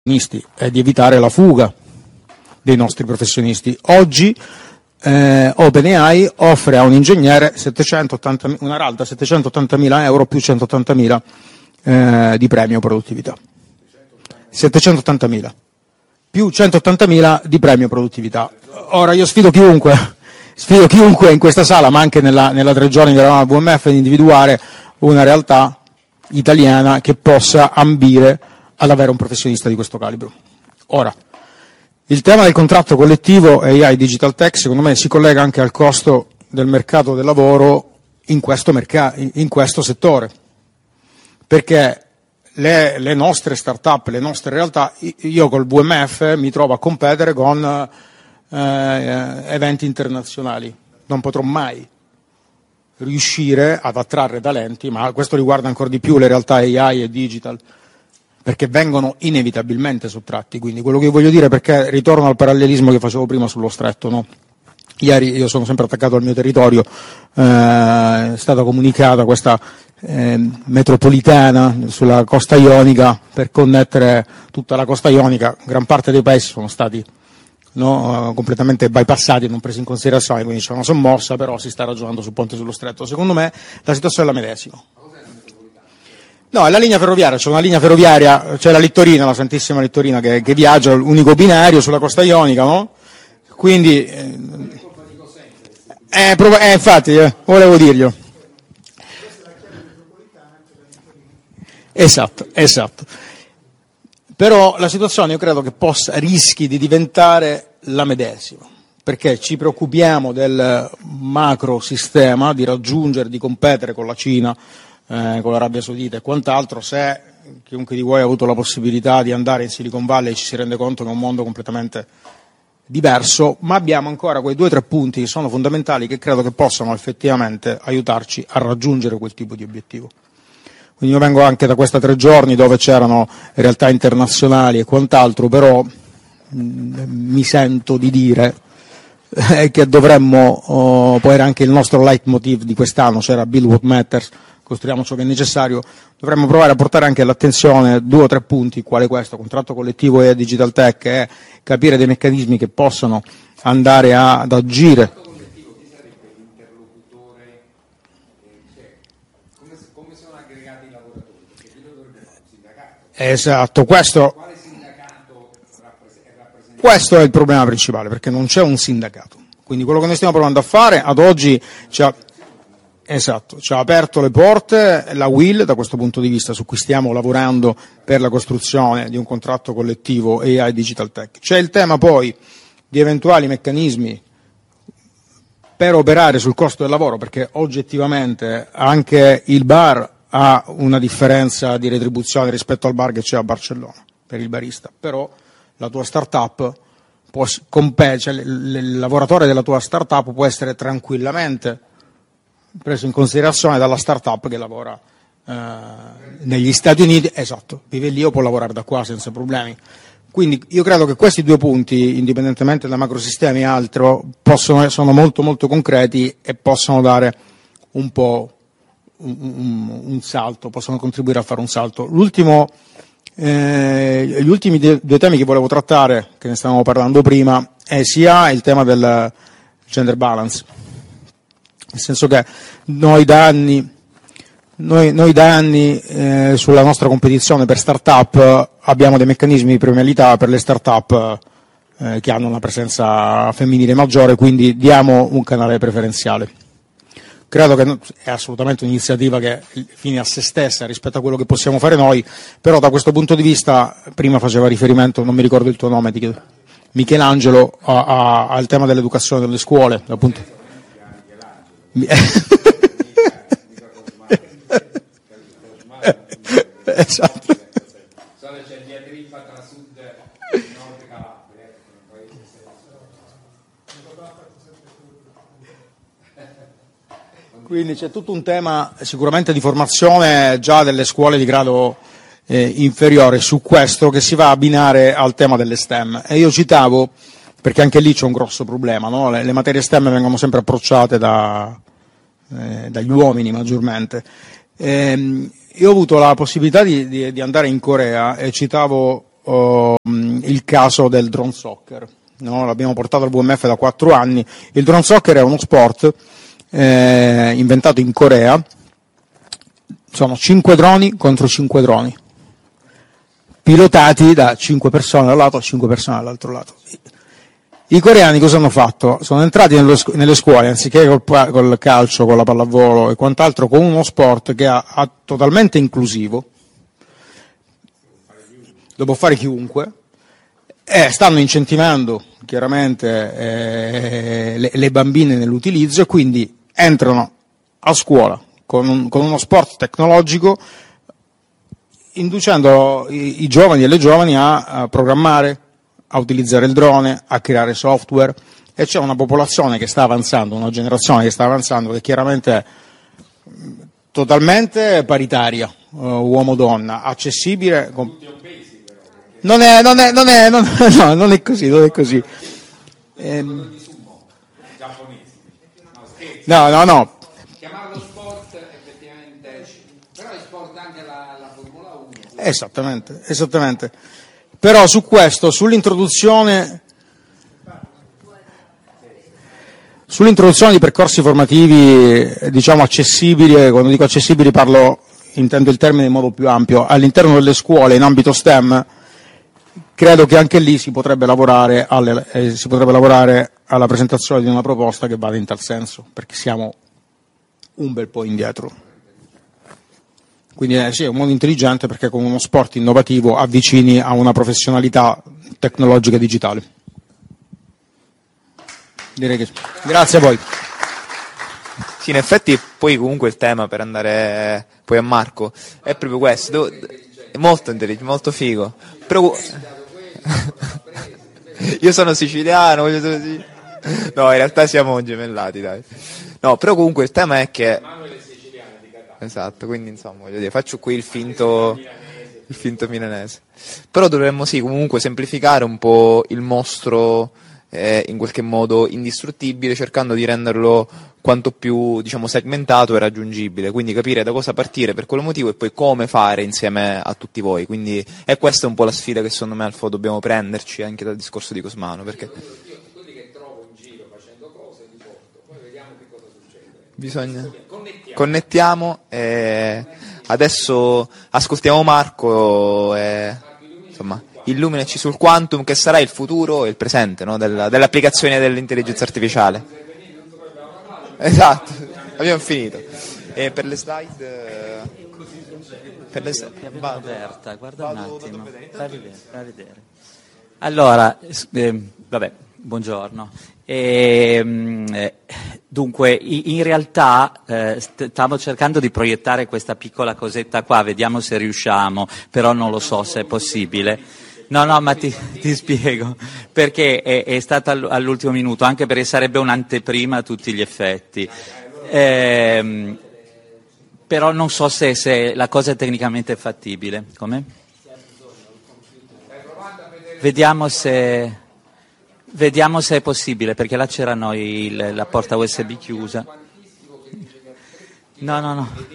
è di evitare la fuga dei nostri professionisti. Oggi OpenAI offre a un ingegnere una RAL 780.000 euro più 180.000 di premio produttività. 780.000 più 180.000 di premio produttività. Ora io sfido chiunque in questa sala, ma anche nella 3 giorni che eravamo al VMF, di individuare una realtà italiana che possa ambire ad avere un professionista di questo calibro. Ora, il tema del contratto collettivo AI Digital Tech secondo me si collega anche al costo del mercato del lavoro in questo settore, perché le nostre start-up, le nostre realtà, io col VMF mi trovo a competere con eventi internazionali, non potrò mai riuscire ad attrarre talenti, ma questo riguarda ancora di più le realtà AI e digital, perché vengono inevitabilmente sottratti. Quindi quello che voglio dire, perché ritorno al parallelismo che facevo prima sullo stretto, no? Ieri io sono sempre attaccato al mio territorio, è stata comunicata questa metropolitana sulla costa ionica per connettere tutta la costa ionica. Gran parte dei paesi sono stati completamente bypassati, non presi in considerazione, quindi c'è una sommossa, però si sta ragionando sul ponte sullo stretto. Secondo me la situazione è la medesima. No, è la linea ferroviaria, c'è una linea ferroviaria, c'è la Littorina, la Santissima Littorina che viaggia, l'unico binario sulla costa ionica, no? Quindi infatti, volevo dirglielo. Esatto. Però la situazione io credo che rischi di diventare la medesima, perché ci preoccupiamo del macro sistema, di raggiungere, di competere con la Cina, con l'Arabia Saudita e quant'altro. Se chiunque di voi ha avuto la possibilità di andare in Silicon Valley ci si rende conto che è un mondo completamente diverso, ma abbiamo ancora quei 2 o 3 punti che sono fondamentali, che credo che possano effettivamente aiutarci a raggiungere quel tipo di obiettivo. Quindi io vengo anche da questa 3 giorni dove c'erano realtà internazionali e quant'altro, però mi sento di dire che dovremmo, poi era anche il nostro leitmotiv di quest'anno, c'era Build What Matters, costruiamo ciò che è necessario, dovremmo provare a portare anche all'attenzione 2 o 3 punti, quale questo, contratto collettivo e digital tech, e capire dei meccanismi che possano andare ad agire. Esatto, questo è il problema principale, perché non c'è un sindacato. Quindi quello che noi stiamo provando a fare ad oggi ci ha aperto le porte la UIL da questo punto di vista, su cui stiamo lavorando per la costruzione di un contratto collettivo AI Digital Tech. C'è il tema poi di eventuali meccanismi per operare sul costo del lavoro, perché oggettivamente anche il bar ha una differenza di retribuzione rispetto al bar che c'è a Barcellona per il barista, però la tua startup il lavoratore della tua startup può essere tranquillamente preso in considerazione dalla startup che lavora negli Stati Uniti, esatto, vive lì o può lavorare da qua senza problemi. Quindi io credo che questi 2 punti, indipendentemente da macrosistemi e altro, sono molto molto concreti e possono dare un po' un salto, possono contribuire a fare un salto. Gli ultimi 2 temi che volevo trattare, che ne stavamo parlando prima, è sia il tema del gender balance, nel senso che noi da anni sulla nostra competizione per start-up abbiamo dei meccanismi di premialità per le start-up che hanno una presenza femminile maggiore, quindi diamo un canale preferenziale. Credo che è assolutamente un'iniziativa che è fine a se stessa rispetto a quello che possiamo fare noi, però da questo punto di vista, prima faceva riferimento, non mi ricordo il tuo nome, Michelangelo, al tema dell'educazione delle scuole. Appunto. Esatto. C'è diatriba tra sud e nord Calabria. Quindi c'è tutto un tema sicuramente di formazione già delle scuole di grado inferiore su questo, che si va a abbinare al tema delle STEM. E io citavo, perché anche lì c'è un grosso problema, no? Le materie STEM vengono sempre approcciate dagli uomini maggiormente. Io ho avuto la possibilità di andare in Corea e citavo il caso del drone soccer. No? L'abbiamo portato al WMF da 4 anni. Il drone soccer è uno sport inventato in Corea. Sono 5 droni contro 5 droni, pilotati da 5 persone da un lato e 5 persone dall'altro lato. I coreani cosa hanno fatto? Sono entrati nelle scuole, anziché col calcio, con la pallavolo e quant'altro, con uno sport che è totalmente inclusivo, lo può fare chiunque, e stanno incentivando chiaramente le bambine nell'utilizzo, e quindi entrano a scuola con uno sport tecnologico, inducendo i giovani e le giovani a programmare, a utilizzare il drone, a creare software, e c'è una popolazione che sta avanzando, una generazione che sta avanzando, che chiaramente è totalmente paritaria, uomo-donna, accessibile. Non è così. No. Chiamarlo sport effettivamente, però è sport anche la Formula 1. Esattamente. Però su questo, sull'introduzione di percorsi formativi, diciamo accessibili, quando dico accessibili intendo il termine in modo più ampio, all'interno delle scuole in ambito STEM, credo che anche lì si potrebbe lavorare alla presentazione di una proposta che vada in tal senso, perché siamo un bel po' indietro. Quindi sì, è un modo intelligente, perché con uno sport innovativo avvicini a una professionalità tecnologica e digitale. Direi che grazie a voi. Sì, in effetti poi comunque il tema, per andare poi a Marco, è proprio questo, è molto intelligente, molto figo. Però io sono siciliano, no, in realtà siamo gemellati, dai. No, però comunque il tema è che esatto, quindi insomma, voglio dire, faccio qui il finto milanese. Però dovremmo sì comunque semplificare un po' il mostro in qualche modo indistruttibile, cercando di renderlo quanto più, diciamo, segmentato e raggiungibile, quindi capire da cosa partire per quale motivo e poi come fare insieme a tutti voi. Quindi è questa un po' la sfida che secondo me Alfo dobbiamo prenderci anche dal discorso di Cosmano, perché quelli che trovo in giro facendo cose li porto, poi vediamo che cosa succede. Bisogna connettiamo e adesso ascoltiamo Marco e insomma illuminaci sul quantum, che sarà il futuro e il presente, no? dell'applicazione dell'intelligenza artificiale. Esatto, abbiamo finito. E per le slide Roberta, guarda un attimo, fa vedere. Allora, vabbè, buongiorno. Dunque, in realtà stavo cercando di proiettare questa piccola cosetta qua, vediamo se riusciamo, però non lo so se è possibile. No, ma ti spiego, perché è stata all'ultimo minuto, anche perché sarebbe un'anteprima a tutti gli effetti. Però non so se la cosa è tecnicamente fattibile. Come? Vediamo se è possibile, perché là c'era la porta USB chiusa. No.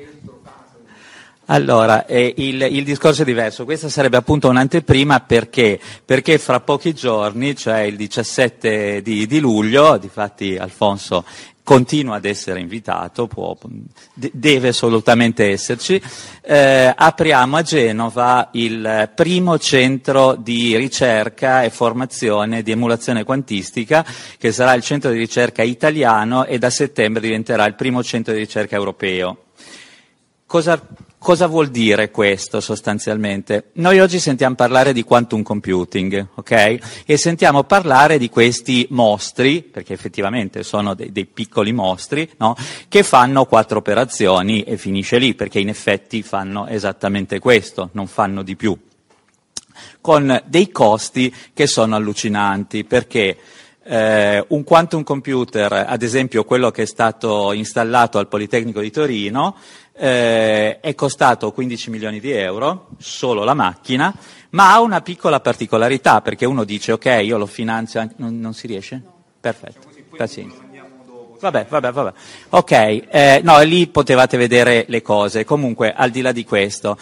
Allora, il discorso è diverso. Questa sarebbe appunto un'anteprima perché fra pochi giorni, cioè il 17 di luglio, difatti Alfonso continua ad essere invitato, deve assolutamente esserci, apriamo a Genova il primo centro di ricerca e formazione di emulazione quantistica, che sarà il centro di ricerca italiano, e da settembre diventerà il primo centro di ricerca europeo. Cosa vuol dire questo sostanzialmente? Noi oggi sentiamo parlare di quantum computing, ok? E sentiamo parlare di questi mostri, perché effettivamente sono dei piccoli mostri, no? Che fanno 4 operazioni e finisce lì, perché in effetti fanno esattamente questo, non fanno di più. Con dei costi che sono allucinanti, perché un quantum computer, ad esempio quello che è stato installato al Politecnico di Torino, è costato 15 milioni di euro, solo la macchina, ma ha una piccola particolarità, perché uno dice ok, io lo finanzio, non si riesce? Perfetto, pazienza. Vabbè. Ok, no, lì potevate vedere le cose. Comunque, al di là di questo,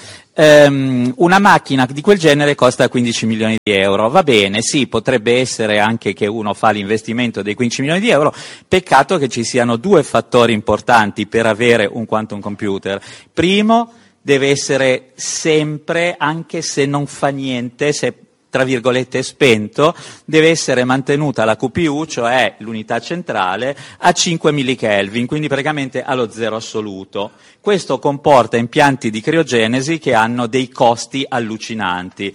una macchina di quel genere costa 15 milioni di euro. Va bene, sì, potrebbe essere anche che uno fa l'investimento dei 15 milioni di euro. Peccato che ci siano due fattori importanti per avere un quantum computer. Primo, deve essere sempre, anche se non fa niente, se tra virgolette spento, deve essere mantenuta la QPU, cioè l'unità centrale, a 5 millikelvin, quindi praticamente allo zero assoluto. Questo comporta impianti di criogenesi che hanno dei costi allucinanti.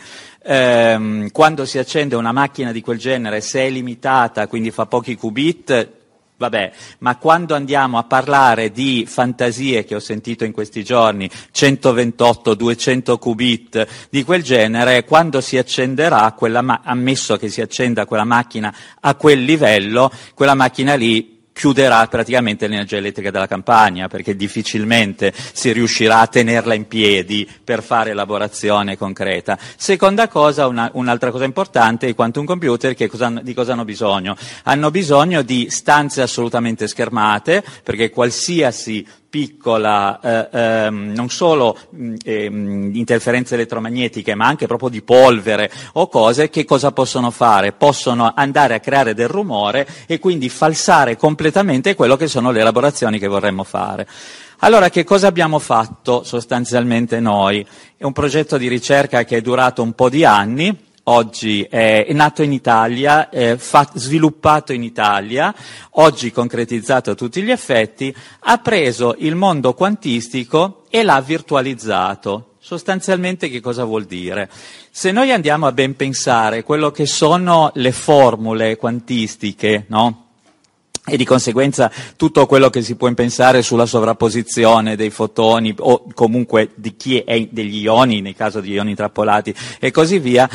Quando si accende una macchina di quel genere, se è limitata, quindi fa pochi qubit, vabbè, ma quando andiamo a parlare di fantasie che ho sentito in questi giorni, 128, 200 qubit di quel genere, quando si accenderà ammesso che si accenda quella macchina a quel livello, quella macchina lì chiuderà praticamente l'energia elettrica della campagna, perché difficilmente si riuscirà a tenerla in piedi per fare elaborazione concreta. Seconda cosa, un'altra cosa importante, i quantum computer di cosa hanno bisogno? Hanno bisogno di stanze assolutamente schermate, perché qualsiasi piccola, non solo interferenze elettromagnetiche, ma anche proprio di polvere o cose, che cosa possono fare? Possono andare a creare del rumore e quindi falsare completamente quello che sono le elaborazioni che vorremmo fare. Allora, che cosa abbiamo fatto sostanzialmente noi? È un progetto di ricerca che è durato un po' di anni. Oggi è nato in Italia, sviluppato in Italia, oggi concretizzato a tutti gli effetti, ha preso il mondo quantistico e l'ha virtualizzato. Sostanzialmente che cosa vuol dire? Se noi andiamo a ben pensare quello che sono le formule quantistiche, no? E di conseguenza tutto quello che si può pensare sulla sovrapposizione dei fotoni o comunque degli ioni, nel caso di ioni intrappolati e così via,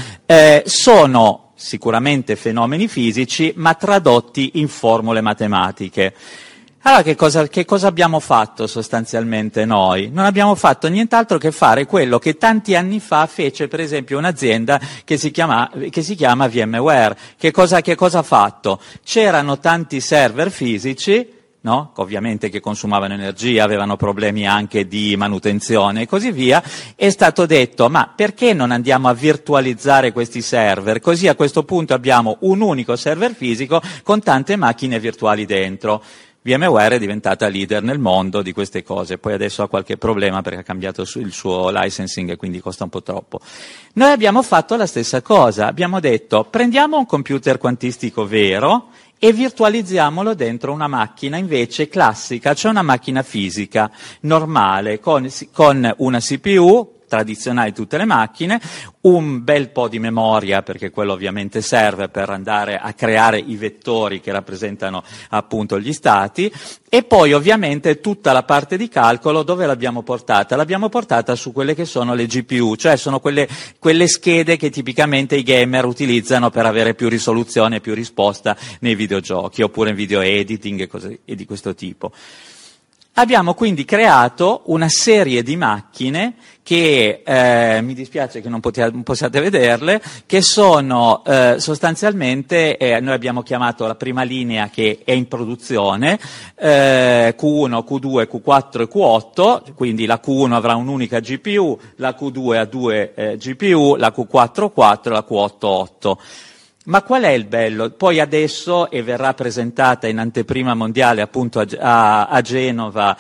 sono sicuramente fenomeni fisici ma tradotti in formule matematiche. Allora che cosa abbiamo fatto sostanzialmente noi? Non abbiamo fatto nient'altro che fare quello che tanti anni fa fece per esempio un'azienda che si chiama VMware. Che cosa ha fatto? C'erano tanti server fisici, no? Ovviamente che consumavano energia, avevano problemi anche di manutenzione e così via, è stato detto ma perché non andiamo a virtualizzare questi server? Così a questo punto abbiamo un unico server fisico con tante macchine virtuali dentro. VMware è diventata leader nel mondo di queste cose, poi adesso ha qualche problema perché ha cambiato il suo licensing e quindi costa un po' troppo. Noi abbiamo fatto la stessa cosa, abbiamo detto prendiamo un computer quantistico vero e virtualizziamolo dentro una macchina invece classica, cioè una macchina fisica normale con una CPU tradizionali tutte le macchine, un bel po' di memoria, perché quello ovviamente serve per andare a creare i vettori che rappresentano appunto gli stati, e poi ovviamente tutta la parte di calcolo dove l'abbiamo portata? L'abbiamo portata su quelle che sono le GPU, cioè sono quelle schede che tipicamente i gamer utilizzano per avere più risoluzione e più risposta nei videogiochi, oppure in video editing e di questo tipo. Abbiamo quindi creato una serie di macchine che, mi dispiace che non possiate vederle, che sono sostanzialmente, noi abbiamo chiamato la prima linea che è in produzione, Q1, Q2, Q4 e Q8, quindi la Q1 avrà un'unica GPU, la Q2 ha due GPU, la Q4 4 e la Q8 8. Ma qual è il bello? Poi adesso, e verrà presentata in anteprima mondiale appunto a Genova,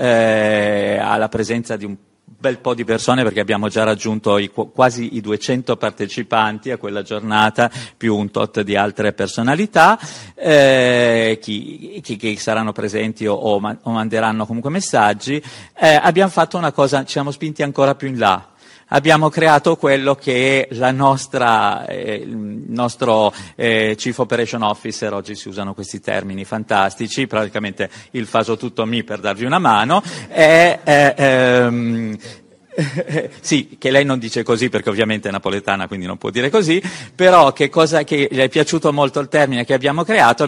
alla presenza di un bel po' di persone, perché abbiamo già raggiunto quasi i 200 partecipanti a quella giornata, più un tot di altre personalità, che saranno presenti o manderanno comunque messaggi. Abbiamo fatto una cosa, ci siamo spinti ancora più in là. Abbiamo creato quello che è il nostro Chief Operation Officer, oggi si usano questi termini fantastici, praticamente il faso tutto me per darvi una mano, sì, che lei non dice così perché ovviamente è napoletana, quindi non può dire così, però che le è piaciuto molto il termine che abbiamo creato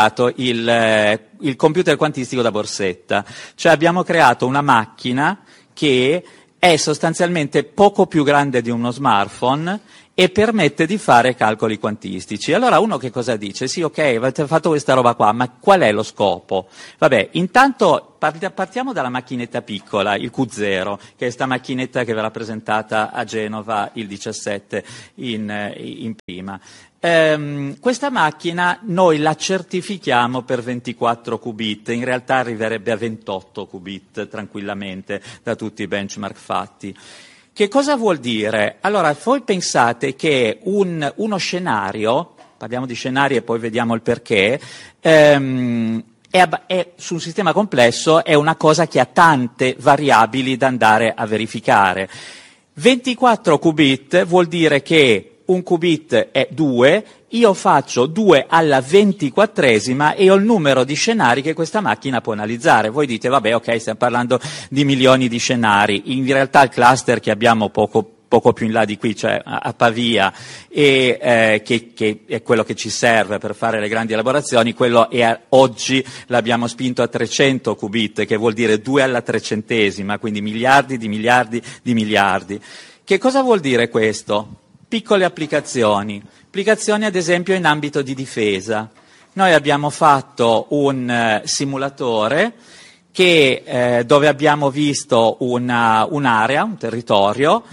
il computer quantistico da borsetta, cioè abbiamo creato una macchina che è sostanzialmente poco più grande di uno smartphone e permette di fare calcoli quantistici. Allora uno che cosa dice? Sì, ok, avete fatto questa roba qua, ma qual è lo scopo? Vabbè, intanto partiamo dalla macchinetta piccola, il Q0, che è sta macchinetta che verrà presentata a Genova il 17 in prima. Questa macchina noi la certifichiamo per 24 qubit, in realtà arriverebbe a 28 qubit tranquillamente da tutti i benchmark fatti. Che cosa vuol dire? Allora, voi pensate che uno scenario, parliamo di scenari e poi vediamo il perché, su un sistema complesso è una cosa che ha tante variabili da andare a verificare. 24 qubit vuol dire che un qubit è 2, io faccio 2 alla 24esima e ho il numero di scenari che questa macchina può analizzare. Voi dite, vabbè, ok, stiamo parlando di milioni di scenari. In realtà il cluster che abbiamo poco più in là di qui, cioè a Pavia, che è quello che ci serve per fare le grandi elaborazioni, quello oggi l'abbiamo spinto a 300 qubit, che vuol dire 2 alla 300esima, quindi miliardi di miliardi di miliardi. Che cosa vuol dire questo? Piccole applicazioni ad esempio in ambito di difesa. Noi abbiamo fatto un simulatore dove abbiamo visto un'area, un territorio,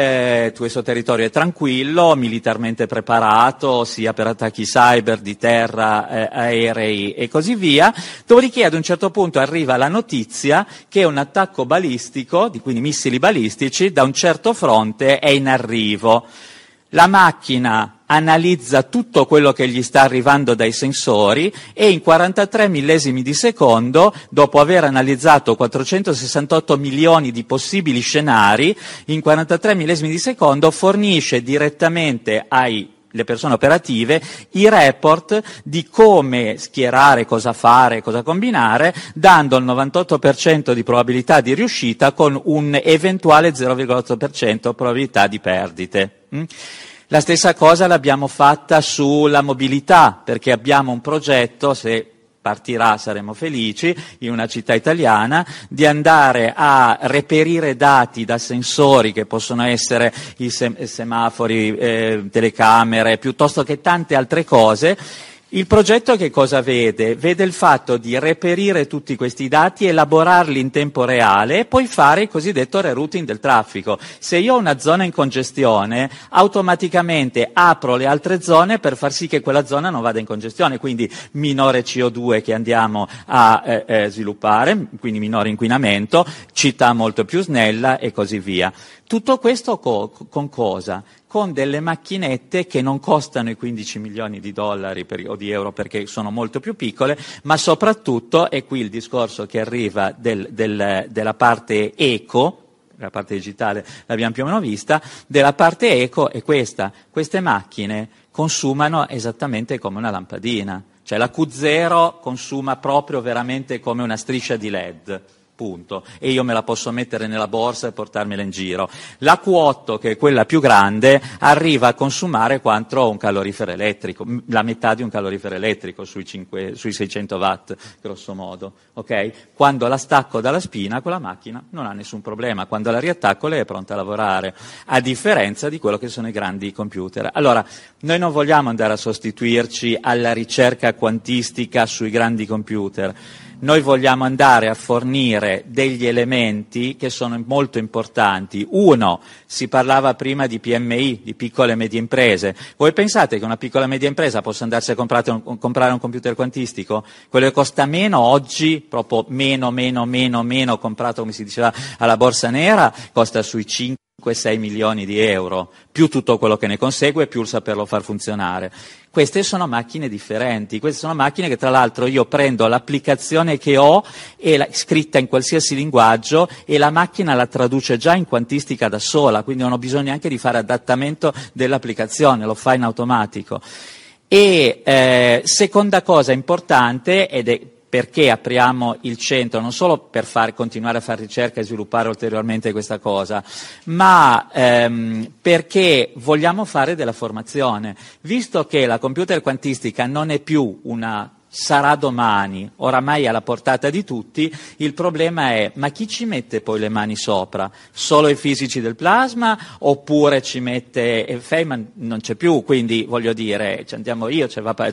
questo territorio è tranquillo, militarmente preparato, sia per attacchi cyber, di terra, aerei e così via, dopodiché ad un certo punto arriva la notizia che un attacco balistico, quindi missili balistici, da un certo fronte è in arrivo. La macchina analizza tutto quello che gli sta arrivando dai sensori e in 43 millesimi di secondo, dopo aver analizzato 468 milioni di possibili scenari, in 43 millesimi di secondo fornisce direttamente le persone operative i report di come schierare, cosa fare, cosa combinare, dando il 98% di probabilità di riuscita con un eventuale 0,8% probabilità di perdite. La stessa cosa l'abbiamo fatta sulla mobilità, perché abbiamo un progetto, se partirà saremo felici, in una città italiana, di andare a reperire dati da sensori che possono essere i semafori, telecamere, piuttosto che tante altre cose. Il progetto che cosa vede? Vede il fatto di reperire tutti questi dati, elaborarli in tempo reale e poi fare il cosiddetto rerouting del traffico. Se io ho una zona in congestione, automaticamente apro le altre zone per far sì che quella zona non vada in congestione, quindi minore CO2 che andiamo a sviluppare, quindi minore inquinamento, città molto più snella e così via. Tutto questo con cosa? Con delle macchinette che non costano i 15 milioni di dollari o di euro perché sono molto più piccole, ma soprattutto, e qui il discorso che arriva della parte eco, la parte digitale l'abbiamo più o meno vista, della parte eco è questa: queste macchine consumano esattamente come una lampadina, cioè la Q0 consuma proprio veramente come una striscia di LED. Punto. E io me la posso mettere nella borsa e portarmela in giro. La Q8, che è quella più grande, arriva a consumare quanto un calorifero elettrico, la metà di un calorifero elettrico sui 600 watt, grosso modo. Okay? Quando la stacco dalla spina, quella macchina non ha nessun problema. Quando la riattacco, lei è pronta a lavorare, a differenza di quello che sono i grandi computer. Allora, noi non vogliamo andare a sostituirci alla ricerca quantistica sui grandi computer. Noi vogliamo andare a fornire degli elementi che sono molto importanti. Uno, si parlava prima di PMI, di piccole e medie imprese. Voi pensate che una piccola e media impresa possa andarsi a comprare un computer quantistico? Quello che costa meno oggi, proprio meno, comprato come si diceva alla borsa nera, costa sui 5-6 milioni di euro, più tutto quello che ne consegue, più il saperlo far funzionare. Queste sono macchine differenti, queste sono macchine che tra l'altro io prendo l'applicazione che ho scritta in qualsiasi linguaggio e la macchina la traduce già in quantistica da sola, quindi non ho bisogno neanche di fare adattamento dell'applicazione, lo fa in automatico. E seconda cosa importante, ed è perché apriamo il centro, non solo per continuare a fare ricerca e sviluppare ulteriormente questa cosa, ma perché vogliamo fare della formazione. Visto che la computer quantistica non è più una sarà domani, oramai è alla portata di tutti. Il problema è: ma chi ci mette poi le mani sopra? Solo i fisici del plasma, oppure ci mette Feynman? Non c'è più, quindi voglio dire, ci andiamo io,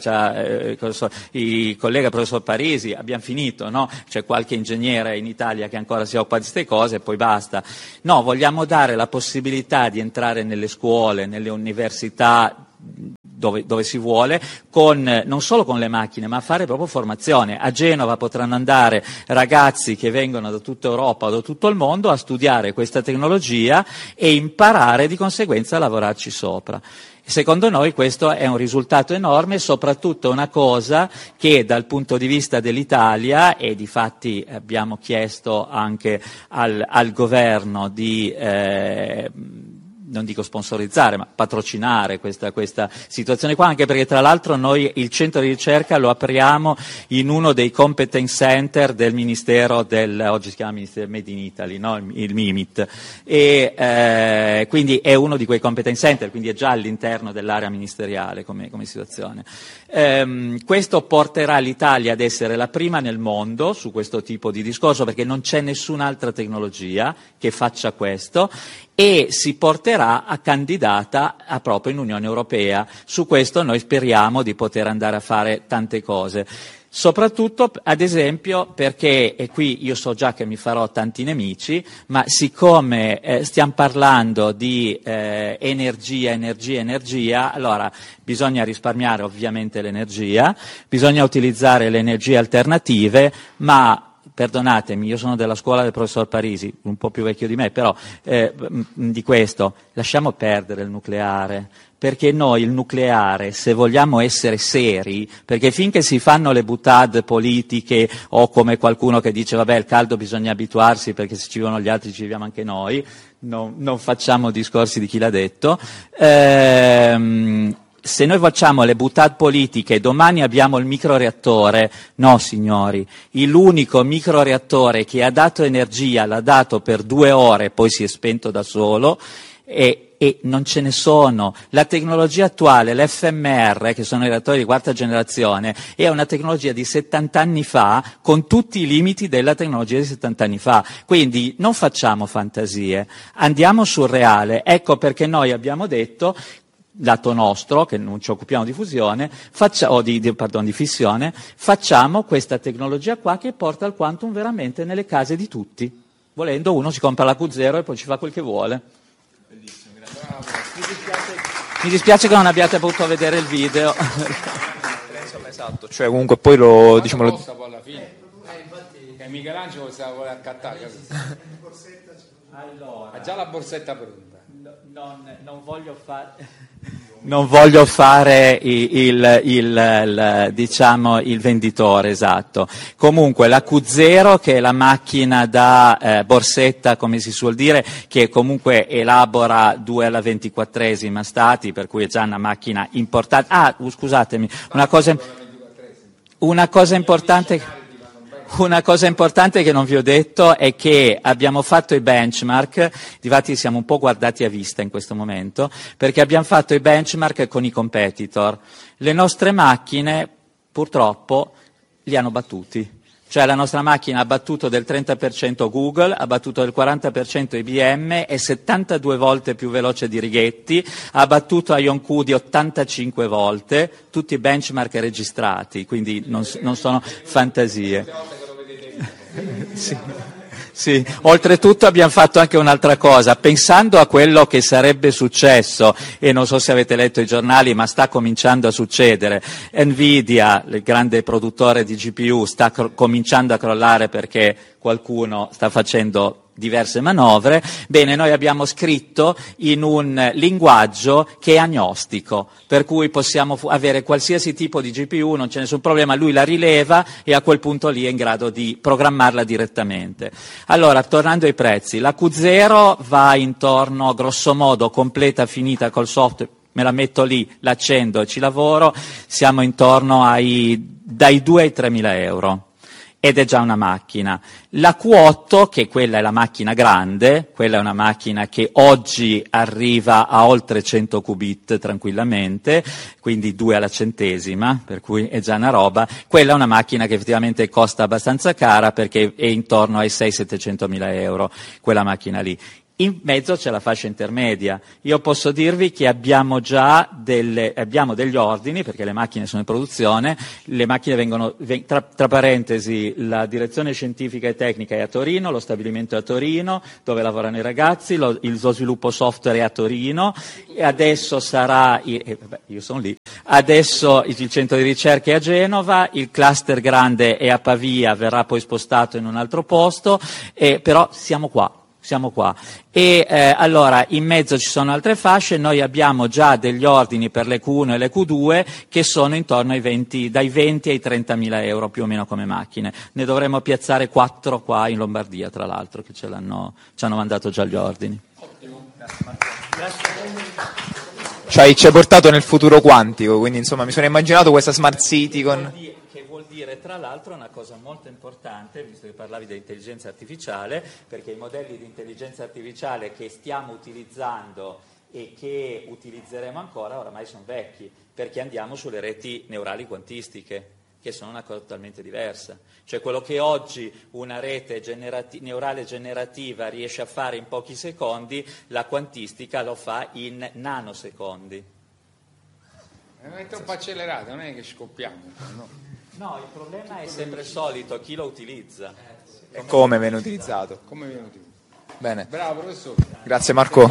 il collega professor Parisi, abbiamo finito, no? C'è qualche ingegnere in Italia che ancora si occupa di queste cose e poi basta. No, vogliamo dare la possibilità di entrare nelle scuole, nelle università, dove si vuole, non solo con le macchine, ma fare proprio formazione. A Genova potranno andare ragazzi che vengono da tutta Europa o da tutto il mondo a studiare questa tecnologia e imparare di conseguenza a lavorarci sopra. Secondo noi questo è un risultato enorme e soprattutto una cosa che dal punto di vista dell'Italia, e difatti abbiamo chiesto anche al governo di non dico sponsorizzare, ma patrocinare questa situazione qua, anche perché tra l'altro noi il centro di ricerca lo apriamo in uno dei competence center del Ministero oggi si chiama Ministero Made in Italy, no? Il MIMIT, e quindi è uno di quei competence center, quindi è già all'interno dell'area ministeriale come situazione. Questo porterà l'Italia ad essere la prima nel mondo su questo tipo di discorso, perché non c'è nessun'altra tecnologia che faccia questo, e si porterà a candidata proprio in Unione Europea. Su questo noi speriamo di poter andare a fare tante cose. Soprattutto, ad esempio, perché, e qui io so già che mi farò tanti nemici, ma siccome stiamo parlando di energia, allora bisogna risparmiare ovviamente l'energia, bisogna utilizzare le energie alternative, ma perdonatemi, io sono della scuola del professor Parisi, un po' più vecchio di me, però di questo lasciamo perdere il nucleare, perché noi il nucleare, se vogliamo essere seri, perché finché si fanno le boutade politiche o come qualcuno che dice vabbè il caldo bisogna abituarsi perché se ci vivono gli altri ci viviamo anche noi, non facciamo discorsi di chi l'ha detto, se noi facciamo le boutade politiche, domani abbiamo il microreattore. No, signori, l'unico microreattore che ha dato energia l'ha dato per 2 ore, poi si è spento da solo, e non ce ne sono. La tecnologia attuale, l'FMR, che sono i reattori di 4ª generazione, è una tecnologia di 70 anni fa, con tutti i limiti della tecnologia di 70 anni fa. Quindi non facciamo fantasie, andiamo sul reale. Ecco perché noi abbiamo detto, lato nostro, che non ci occupiamo di fusione, di fissione, facciamo questa tecnologia qua che porta il quantum veramente nelle case di tutti. Volendo uno si compra la Q0 e poi ci fa quel che vuole. Bellissimo, grazie. Mi dispiace che non abbiate potuto vedere il video. Esatto, cioè comunque poi lo diciamo Poi alla fine. Infatti che Michelangelo se la vuole accattare, capito? Allora, Ha già la borsetta pronta. Non voglio fare il venditore, esatto. Comunque la Q0, che è la macchina da borsetta, come si suol dire, che comunque elabora 2 alla 24esima stati, per cui è già una macchina importante. Scusatemi, una cosa importante che non vi ho detto è che abbiamo fatto i benchmark, difatti siamo un po' guardati a vista in questo momento, perché abbiamo fatto i benchmark con i competitor. Le nostre macchine purtroppo li hanno battuti. Cioè la nostra macchina ha battuto del 30% Google, ha battuto del 40% IBM, è 72 volte più veloce di Righetti, ha battuto IonQ di 85 volte, tutti benchmark registrati, quindi non sono fantasie. Sì. Oltretutto abbiamo fatto anche un'altra cosa, pensando a quello che sarebbe successo, e non so se avete letto i giornali, ma sta cominciando a succedere. Nvidia, il grande produttore di GPU, sta cominciando a crollare perché qualcuno sta facendo diverse manovre. Bene, noi abbiamo scritto in un linguaggio che è agnostico, per cui possiamo avere qualsiasi tipo di GPU, non c'è nessun problema, lui la rileva e a quel punto lì è in grado di programmarla direttamente. Allora, tornando ai prezzi, la Q0 va intorno, grosso modo, completa, finita col software, me la metto lì, l'accendo e ci lavoro, siamo intorno dai 2 ai 3.000 euro. ed è già una macchina. La Q8, che quella è la macchina grande, quella è una macchina che oggi arriva a oltre 100 qubit tranquillamente, quindi 2 alla centesima, per cui è già una roba. Quella è una macchina che effettivamente costa abbastanza cara perché è intorno ai 600-700 mila euro, quella macchina lì. In mezzo c'è la fascia intermedia. Io posso dirvi che abbiamo già degli ordini, perché le macchine sono in produzione, le macchine vengono, tra parentesi, la direzione scientifica e tecnica è a Torino, lo stabilimento è a Torino, dove lavorano i ragazzi, lo sviluppo software è a Torino, e adesso sarà, io sono lì, adesso il centro di ricerca è a Genova, il cluster grande è a Pavia, verrà poi spostato in un altro posto, però siamo qua. E allora in mezzo ci sono altre fasce, noi abbiamo già degli ordini per le Q1 e le Q2 che sono intorno dai 20 ai 30 mila euro più o meno come macchine. Ne dovremmo piazzare 4 qua in Lombardia, tra l'altro, che ci hanno mandato già gli ordini. Ottimo. Cioè, ci hai portato nel futuro quantico, quindi insomma mi sono immaginato questa smart city con... Che vuol dire tra l'altro una cosa molto importante, visto che parlavi di intelligenza artificiale, perché i modelli di intelligenza artificiale che stiamo utilizzando e che utilizzeremo ancora oramai sono vecchi, perché andiamo sulle reti neurali quantistiche, che sono una cosa totalmente diversa. Cioè quello che oggi una rete neurale generativa riesce a fare in pochi secondi, la quantistica lo fa in nanosecondi. Non è troppo accelerato, non è che scoppiamo. No, il problema è sempre il solito, chi lo utilizza. E come viene utilizzato. Come viene utilizzato? Bene. Bravo professore. Grazie Marco.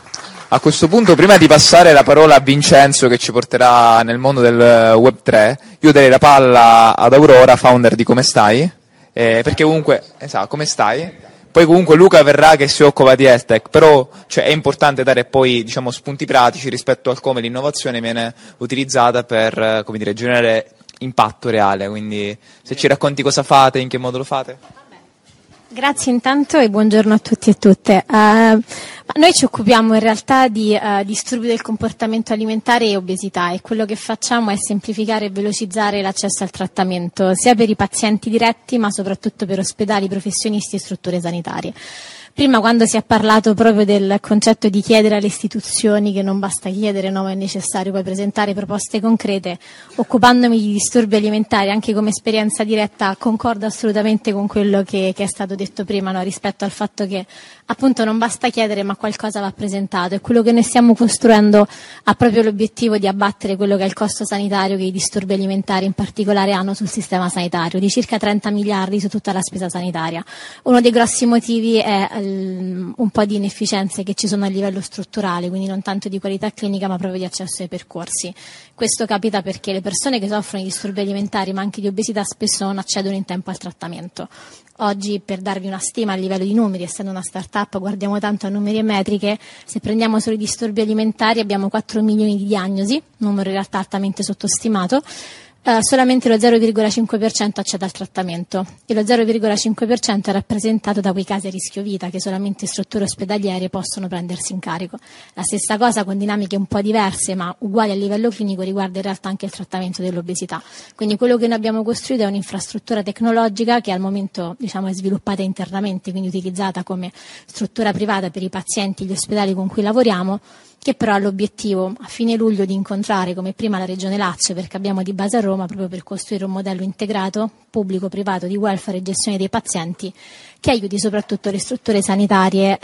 A questo punto, prima di passare la parola a Vincenzo che ci porterà nel mondo del Web3, io darei la palla ad Aurora, founder di Come Stai, perché comunque, come stai? Poi comunque Luca verrà che si occupa di EdTech, però cioè, è importante dare poi spunti pratici rispetto al come l'innovazione viene utilizzata per generare impatto reale, quindi se ci racconti cosa fate, in che modo lo fate? Grazie intanto e buongiorno a tutti e tutte. Noi ci occupiamo in realtà di disturbi del comportamento alimentare e obesità e quello che facciamo è semplificare e velocizzare l'accesso al trattamento sia per i pazienti diretti ma soprattutto per ospedali, professionisti e strutture sanitarie. Prima, quando si è parlato proprio del concetto di chiedere alle istituzioni, che non basta chiedere, no, ma è necessario poi presentare proposte concrete, occupandomi di disturbi alimentari anche come esperienza diretta, concordo assolutamente con quello che è stato detto prima, no, rispetto al fatto che appunto non basta chiedere ma qualcosa va presentato, e quello che noi stiamo costruendo ha proprio l'obiettivo di abbattere quello che è il costo sanitario che i disturbi alimentari in particolare hanno sul sistema sanitario, di circa 30 miliardi su tutta la spesa sanitaria. Uno dei grossi motivi è un po' di inefficienze che ci sono a livello strutturale, quindi non tanto di qualità clinica ma proprio di accesso ai percorsi. Questo capita perché le persone che soffrono di disturbi alimentari ma anche di obesità spesso non accedono in tempo al trattamento. Oggi, per darvi una stima a livello di numeri, essendo una start-up guardiamo tanto a numeri e metriche, se prendiamo solo i disturbi alimentari abbiamo 4 milioni di diagnosi, numero in realtà altamente sottostimato. Solamente lo 0,5% accede al trattamento e lo 0,5% è rappresentato da quei casi a rischio vita che solamente strutture ospedaliere possono prendersi in carico. La stessa cosa con dinamiche un po' diverse ma uguali a livello clinico riguarda in realtà anche il trattamento dell'obesità. Quindi quello che noi abbiamo costruito è un'infrastruttura tecnologica che al momento è sviluppata internamente, quindi utilizzata come struttura privata per i pazienti e gli ospedali con cui lavoriamo, che però ha l'obiettivo a fine luglio di incontrare come prima la Regione Lazio, perché abbiamo di base a Roma, proprio per costruire un modello integrato, pubblico-privato, di welfare e gestione dei pazienti, che aiuti soprattutto le strutture sanitarie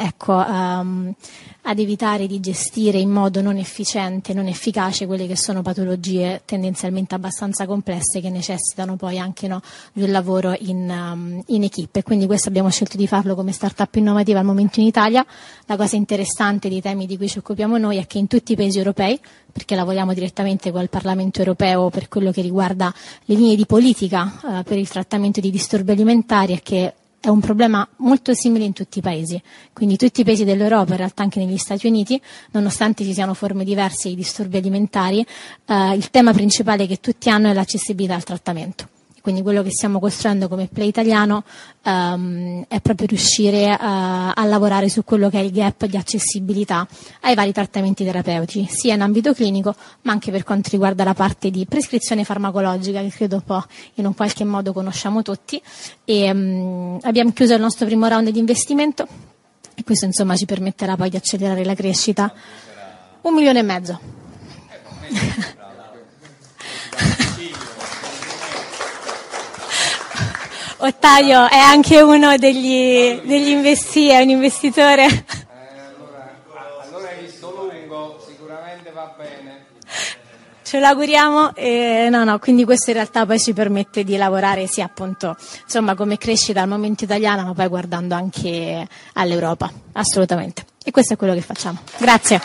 ad evitare di gestire in modo non efficiente, non efficace quelle che sono patologie tendenzialmente abbastanza complesse che necessitano poi anche di un lavoro in equipe. E quindi questo abbiamo scelto di farlo come startup innovativa al momento in Italia. La cosa interessante dei temi di cui ci occupiamo noi è che in tutti i paesi europei, perché lavoriamo direttamente con il Parlamento europeo per quello che riguarda le linee di politica per il trattamento di disturbi alimentari, è che è un problema molto simile in tutti i paesi, quindi tutti i paesi dell'Europa, in realtà anche negli Stati Uniti, nonostante ci siano forme diverse di disturbi alimentari, il tema principale che tutti hanno è l'accessibilità al trattamento. Quindi quello che stiamo costruendo come Play Italiano è proprio riuscire a lavorare su quello che è il gap di accessibilità ai vari trattamenti terapeutici, sia in ambito clinico ma anche per quanto riguarda la parte di prescrizione farmacologica, che credo poi in un qualche modo conosciamo tutti. E abbiamo chiuso il nostro primo round di investimento e questo insomma ci permetterà poi di accelerare la crescita. 1,5 milioni. Ottavio è anche uno degli è un investitore. Allora hai visto lungo, sicuramente va bene. Ce l'auguriamo, quindi questo in realtà poi ci permette di lavorare sia appunto insomma come crescita al momento italiana, ma poi guardando anche all'Europa, assolutamente. E questo è quello che facciamo. Grazie.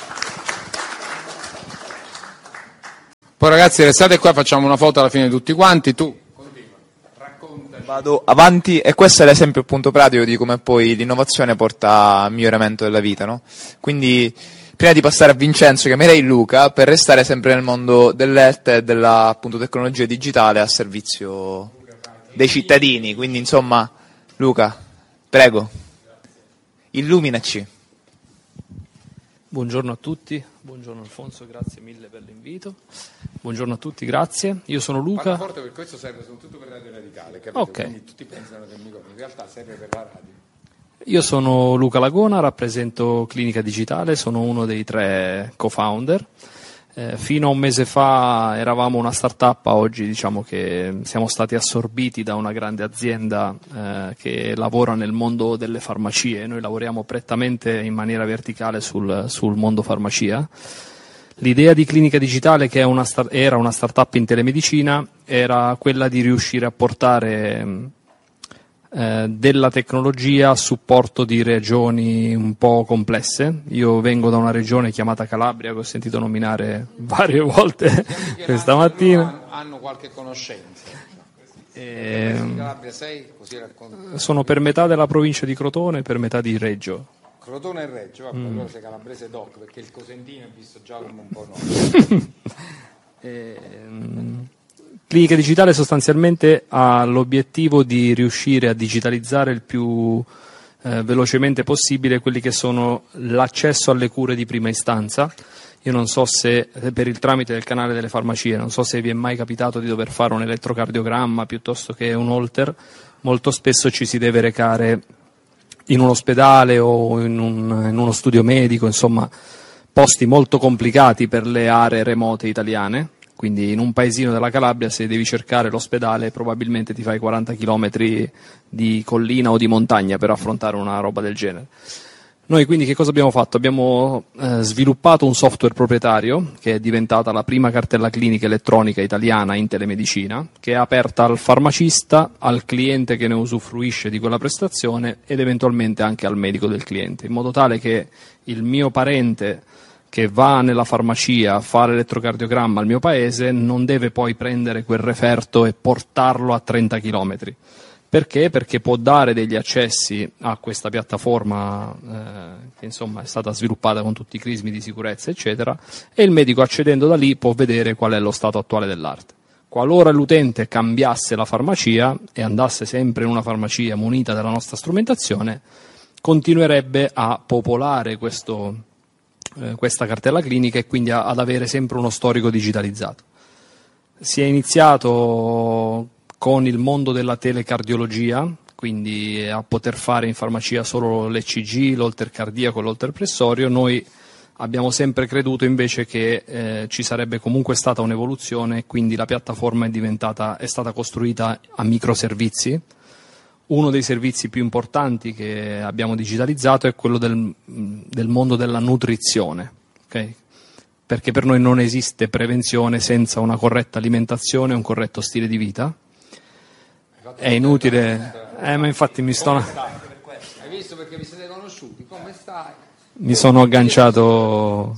Poi ragazzi restate qua, facciamo una foto alla fine tutti quanti, tu. Vado avanti, e questo è l'esempio appunto pratico di come poi l'innovazione porta al miglioramento della vita, no? Quindi prima di passare a Vincenzo chiamerei Luca per restare sempre nel mondo dell'health e della appunto tecnologia digitale a servizio dei cittadini. Quindi insomma, Luca, prego, illuminaci. Buongiorno a tutti, buongiorno Alfonso, grazie mille per l'invito. Buongiorno a tutti, grazie. Io sono Luca. Parla forte perché questo serve soprattutto per Radio Radicale, capito? Ok. Quindi tutti pensano che il microfono in realtà serve per la radio. Io sono Luca Lagona, rappresento Clinica Digitale, sono uno dei 3 co-founder. Fino a un mese fa eravamo una startup, oggi diciamo che siamo stati assorbiti da una grande azienda che lavora nel mondo delle farmacie. Noi lavoriamo prettamente in maniera verticale sul mondo farmacia. L'idea di Clinica Digitale, che era una startup in telemedicina, era quella di riuscire a portare della tecnologia a supporto di regioni un po' complesse. Io vengo da una regione chiamata Calabria, che ho sentito nominare varie volte questa mattina. Hanno qualche conoscenza. Calabria sei, così racconto. Sono per metà della provincia di Crotone e per metà di Reggio. Crotone e Reggio, vabbè, allora sei calabrese doc, perché il Cosentino è visto già come un po' no. Clinica Digitale sostanzialmente ha l'obiettivo di riuscire a digitalizzare il più velocemente possibile quelli che sono l'accesso alle cure di prima istanza. Io non so se, per il tramite del canale delle farmacie, non so se vi è mai capitato di dover fare un elettrocardiogramma piuttosto che un holter. Molto spesso ci si deve recare in un ospedale o in uno studio medico, insomma posti molto complicati per le aree remote italiane. Quindi in un paesino della Calabria, se devi cercare l'ospedale, probabilmente ti fai 40 chilometri di collina o di montagna per affrontare una roba del genere. Noi quindi che cosa abbiamo fatto? Abbiamo sviluppato un software proprietario che è diventata la prima cartella clinica elettronica italiana in telemedicina, che è aperta al farmacista, al cliente che ne usufruisce di quella prestazione ed eventualmente anche al medico del cliente, in modo tale che il mio parente che va nella farmacia a fare l'elettrocardiogramma al mio paese non deve poi prendere quel referto e portarlo a 30 chilometri. Perché? Perché può dare degli accessi a questa piattaforma che insomma è stata sviluppata con tutti i crismi di sicurezza eccetera, e il medico accedendo da lì può vedere qual è lo stato attuale dell'arte. Qualora l'utente cambiasse la farmacia e andasse sempre in una farmacia munita della nostra strumentazione, continuerebbe a popolare questa cartella clinica e quindi ad avere sempre uno storico digitalizzato. Si è iniziato con il mondo della telecardiologia, quindi a poter fare in farmacia solo l'ECG, l'holter cardiaco e l'holter pressorio. Noi abbiamo sempre creduto invece che ci sarebbe comunque stata un'evoluzione e quindi la piattaforma è stata costruita a microservizi. Uno dei servizi più importanti che abbiamo digitalizzato è quello del mondo della nutrizione, okay? Perché per noi non esiste prevenzione senza una corretta alimentazione e un corretto stile di vita. È inutile, ma infatti Hai visto perché vi siete conosciuti? Come stai? mi sono agganciato.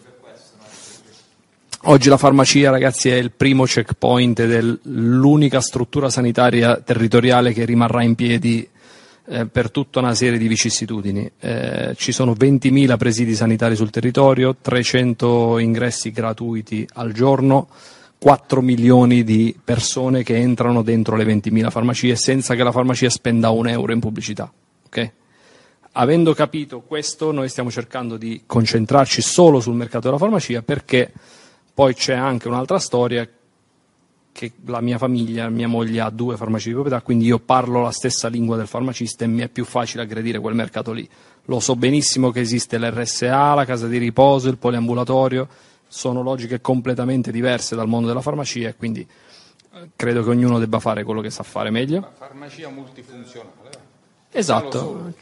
Oggi la farmacia, ragazzi, è il primo checkpoint dell'unica struttura sanitaria territoriale che rimarrà in piedi per tutta una serie di vicissitudini. Ci sono 20.000 presidi sanitari sul territorio, 300 ingressi gratuiti al giorno, 4 milioni di persone che entrano dentro le 20.000 farmacie senza che la farmacia spenda €1 in pubblicità. Okay? Avendo capito questo, noi stiamo cercando di concentrarci solo sul mercato della farmacia, perché poi c'è anche un'altra storia, che la mia famiglia, mia moglie ha 2 farmacie di proprietà, quindi io parlo la stessa lingua del farmacista e mi è più facile aggredire quel mercato lì. Lo so benissimo che esiste l'RSA, la casa di riposo, il poliambulatorio, sono logiche completamente diverse dal mondo della farmacia e quindi credo che ognuno debba fare quello che sa fare meglio. Ma farmacia multifunzionale. Esatto,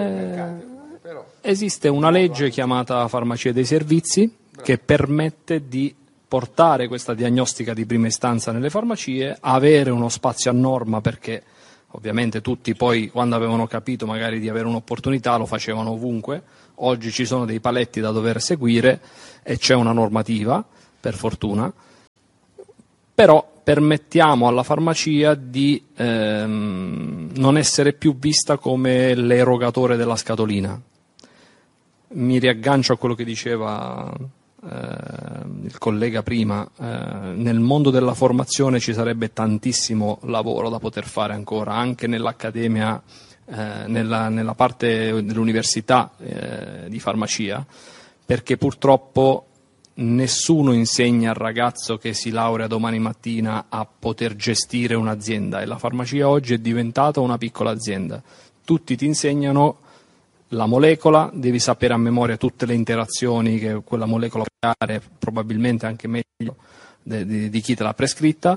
esiste una legge chiamata Farmacia dei Servizi che permette di portare questa diagnostica di prima istanza nelle farmacie, avere uno spazio a norma, perché ovviamente tutti poi quando avevano capito magari di avere un'opportunità lo facevano ovunque. Oggi ci sono dei paletti da dover seguire e c'è una normativa, per fortuna, però permettiamo alla farmacia di non essere più vista come l'erogatore della scatolina. Mi riaggancio a quello che diceva il collega prima, nel mondo della formazione ci sarebbe tantissimo lavoro da poter fare ancora, anche nell'accademia, nella parte dell'università di farmacia, perché purtroppo nessuno insegna al ragazzo che si laurea domani mattina a poter gestire un'azienda, e la farmacia oggi è diventata una piccola azienda. Tutti ti insegnano la molecola, devi sapere a memoria tutte le interazioni che quella molecola può dare, probabilmente anche meglio di chi te l'ha prescritta,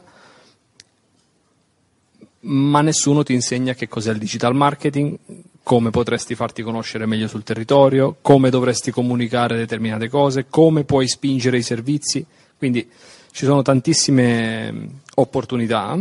ma nessuno ti insegna che cos'è il digital marketing, come potresti farti conoscere meglio sul territorio, come dovresti comunicare determinate cose, come puoi spingere i servizi. Quindi ci sono tantissime opportunità.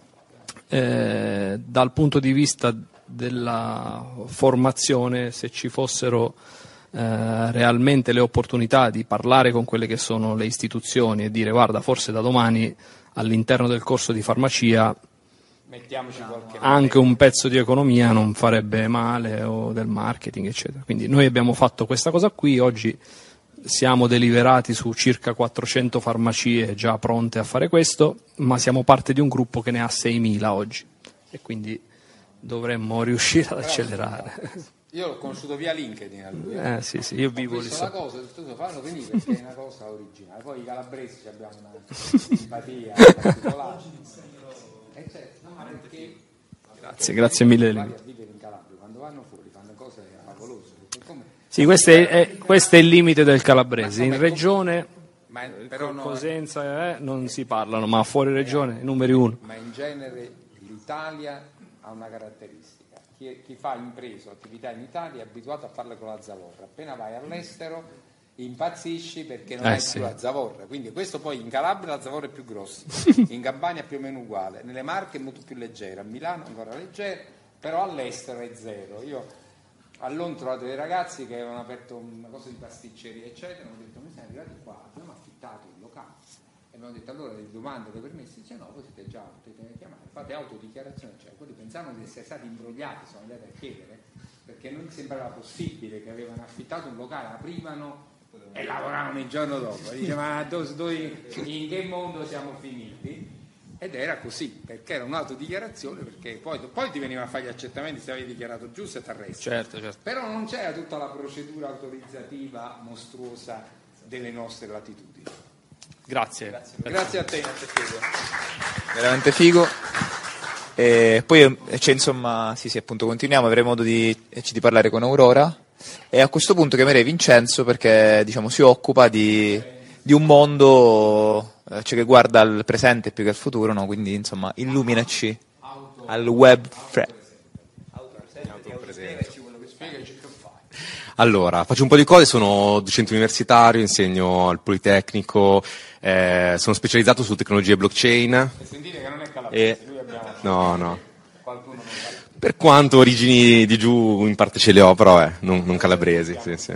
Dal punto di vista della formazione, se ci fossero realmente le opportunità di parlare con quelle che sono le istituzioni e dire guarda, forse da domani all'interno del corso di farmacia anche un pezzo di economia non farebbe male, o del marketing eccetera. Quindi noi abbiamo fatto questa cosa qui, oggi siamo deliberati su circa 400 farmacie già pronte a fare questo, ma siamo parte di un gruppo che ne ha 6.000 oggi e quindi dovremmo riuscire ad accelerare. Io l'ho conosciuto via LinkedIn a lui. Sì, io vivo lì. La cosa, fanno venire perché è una cosa originale. Poi i calabresi abbiamo una simpatia particolare. Grazie mille dell'invito. In Calabria, quando vanno fuori fanno cose favolose. Sì, questo è il limite del calabrese. In regione, però Cosenza non si parlano, ma fuori regione numeri 1. Ma in genere l'Italia ha una caratteristica. Chi fa impresa o attività in Italia è abituato a farle con la zavorra. Appena vai all'estero impazzisci perché non hai più la zavorra, quindi questo poi in Calabria la zavorra è più grossa, in Campania è più o meno uguale, nelle Marche è molto più leggera, a Milano ancora leggera, però all'estero è zero. Io a Londra ho trovato dei ragazzi che avevano aperto una cosa di pasticceria eccetera, hanno detto noi siamo arrivati qua, abbiamo affittato il locale e abbiamo detto allora le domande, le permessi, dice no, potete già chiamare, fate autodichiarazione, cioè quelli pensavano di essere stati imbrogliati, sono andati a chiedere perché non sembrava possibile che avevano affittato un locale, aprivano e lavoravano il giorno dopo. Dice ma in che mondo siamo finiti? Ed era così, perché era un'autodichiarazione, perché poi ti veniva a fare gli accertamenti se avevi dichiarato giusto e ti arresti. Certo. Però non c'era tutta la procedura autorizzativa mostruosa delle nostre latitudini. Grazie a te. Veramente figo. E poi c'è insomma, sì, appunto continuiamo, avremo modo di parlare con Aurora. E a questo punto chiamerei Vincenzo perché diciamo si occupa di un mondo che guarda al presente più che al futuro, no? Quindi insomma illuminaci al web. Allora, faccio un po' di cose, sono docente universitario, insegno al Politecnico, sono specializzato su tecnologie blockchain. Sentite che non è calabrese, lui abbiamo... No. Per quanto origini di giù in parte ce le ho, però non calabresi. Sì.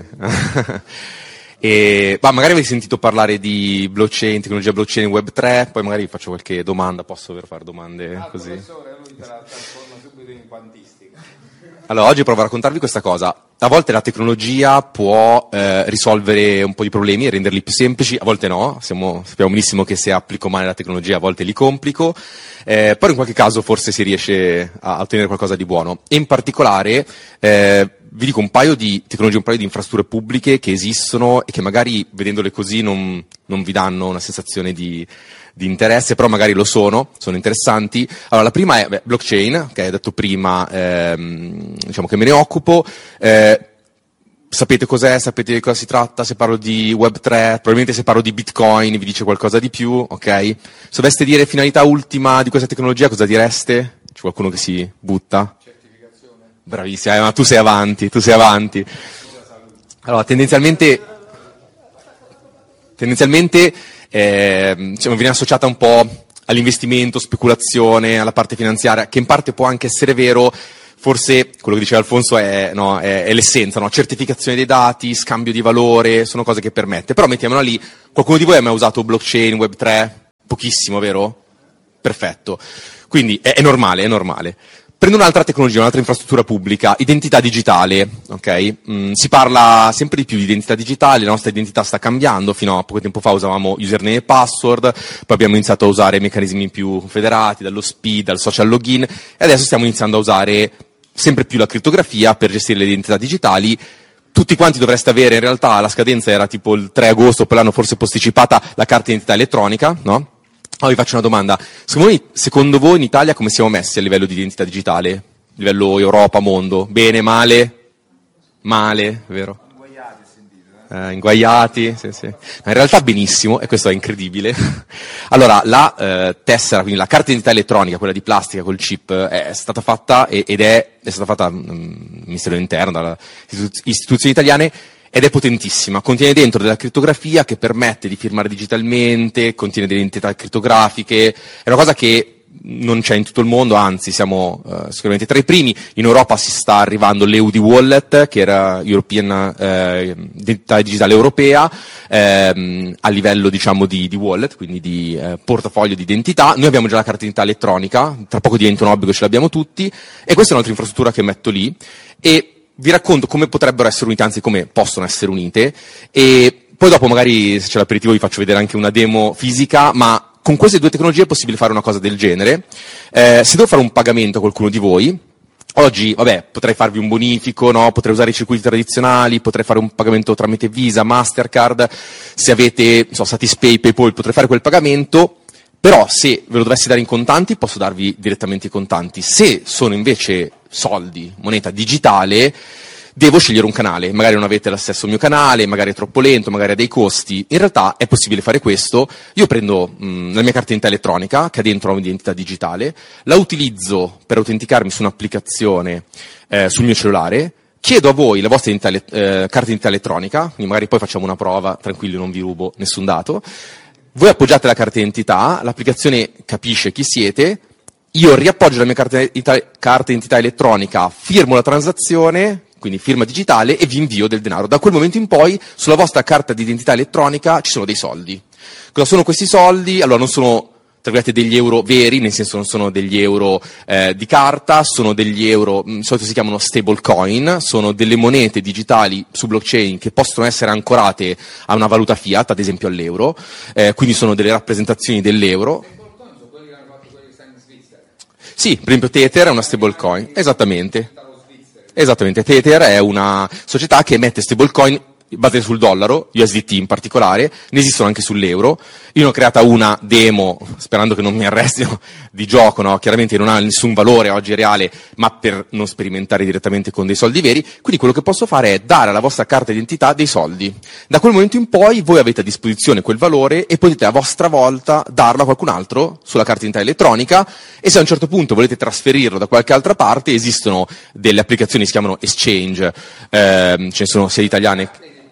Magari avete sentito parlare di blockchain, tecnologia blockchain, Web3, poi magari faccio qualche domanda, posso fare domande così? Professore, lui te la trasforma subito in quantistica. Allora, oggi provo a raccontarvi questa cosa. A volte la tecnologia può risolvere un po' di problemi e renderli più semplici, a volte no. Sappiamo benissimo che se applico male la tecnologia a volte li complico, però in qualche caso forse si riesce a ottenere qualcosa di buono. E in particolare vi dico un paio di tecnologie, un paio di infrastrutture pubbliche che esistono e che magari vedendole così non vi danno una sensazione di interesse, però magari lo sono interessanti. Allora, la prima è blockchain, che hai detto prima, diciamo che me ne occupo. Sapete cos'è? Sapete di cosa si tratta? Se parlo di Web3, probabilmente se parlo di Bitcoin vi dice qualcosa di più, ok? Se doveste dire finalità ultima di questa tecnologia, cosa direste? C'è qualcuno che si butta? Certificazione. Bravissima, ma tu sei avanti. Allora, tendenzialmente viene associata un po' all'investimento, speculazione, alla parte finanziaria, che in parte può anche essere vero. Forse quello che diceva Alfonso è l'essenza, no? Certificazione dei dati, scambio di valore, sono cose che permette. Però mettiamola lì, qualcuno di voi ha mai usato blockchain, Web3? Pochissimo, vero? Perfetto. Quindi è normale. Prendo un'altra tecnologia, un'altra infrastruttura pubblica, identità digitale, ok? Si parla sempre di più di identità digitale, la nostra identità sta cambiando, fino a poco tempo fa usavamo username e password, poi abbiamo iniziato a usare meccanismi più federati, dallo SPID, dal social login, e adesso stiamo iniziando a usare sempre più la crittografia per gestire le identità digitali. Tutti quanti dovreste avere, in realtà la scadenza era tipo il 3 agosto, poi l'hanno forse posticipata, la carta d'identità elettronica, no? Allora vi faccio una domanda, secondo voi in Italia come siamo messi a livello di identità digitale? A livello Europa, mondo? Bene, male? Male, vero? Inguaiati, sì. In realtà benissimo, e questo è incredibile. Allora, la tessera, quindi la carta d'identità elettronica, quella di plastica col chip, è stata fatta ed è stata fatta dal Ministero dell'Interno, dalle istituzioni italiane, ed è potentissima. Contiene dentro della crittografia che permette di firmare digitalmente, contiene delle identità criptografiche, è una cosa che non c'è in tutto il mondo, anzi siamo sicuramente tra i primi. In Europa si sta arrivando l'EUD Wallet, che era European Identità Digitale Europea, a livello diciamo di wallet, quindi di portafoglio di identità. Noi abbiamo già la carta d'identità elettronica, tra poco diventa un obbligo, ce l'abbiamo tutti, e questa è un'altra infrastruttura che metto lì, e vi racconto come potrebbero essere unite, anzi come possono essere unite, e poi dopo magari se c'è l'aperitivo vi faccio vedere anche una demo fisica, ma con queste due tecnologie è possibile fare una cosa del genere. Se devo fare un pagamento a qualcuno di voi, oggi, potrei farvi un bonifico, no? Potrei usare i circuiti tradizionali, potrei fare un pagamento tramite Visa, Mastercard, se avete, Satispay, PayPal, potrei fare quel pagamento, però se ve lo dovessi dare in contanti, posso darvi direttamente i contanti. Se sono invece soldi, moneta digitale, devo scegliere un canale, magari non avete lo stesso mio canale, magari è troppo lento, magari ha dei costi. In realtà è possibile fare questo. Io prendo la mia carta d'identità elettronica, che ha dentro un'identità digitale, la utilizzo per autenticarmi su un'applicazione sul mio cellulare, chiedo a voi la vostra carta d'identità elettronica, quindi magari poi facciamo una prova, tranquilli, non vi rubo nessun dato. Voi appoggiate la carta d'identità, l'applicazione capisce chi siete, io riappoggio la mia carta d'identità elettronica, firmo la transazione, quindi firma digitale, e vi invio del denaro. Da quel momento in poi, sulla vostra carta di identità elettronica ci sono dei soldi. Cosa sono questi soldi? Allora, non sono, tra virgolette, degli euro veri, nel senso non sono degli euro di carta, sono degli euro, di solito si chiamano stablecoin, sono delle monete digitali su blockchain che possono essere ancorate a una valuta fiat, ad esempio all'euro, quindi sono delle rappresentazioni dell'euro. Sì, per esempio Tether è una stablecoin, esattamente. Tether è una società che emette stablecoin basate sul dollaro, USDT in particolare, ne esistono anche sull'euro. Io ne ho creata una demo, sperando che non mi arrestino, di gioco, no? Chiaramente non ha nessun valore oggi reale, ma per non sperimentare direttamente con dei soldi veri. Quindi quello che posso fare è dare alla vostra carta d'identità dei soldi. Da quel momento in poi voi avete a disposizione quel valore e potete a vostra volta darlo a qualcun altro sulla carta d'identità elettronica, e se a un certo punto volete trasferirlo da qualche altra parte, esistono delle applicazioni che si chiamano exchange, ce ne sono sia italiane.